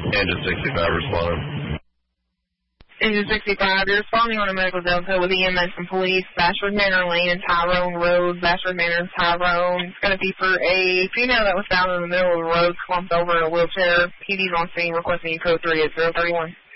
Engine 65 responding. Engine 65, you're responding on a medical delta with EMS and police, Bashford Manor Lane and Tyrone Road, Bashford Manor and Tyrone. It's going to be for a female that was found in the middle of the road, slumped over in a wheelchair. PD's on scene requesting code 38031.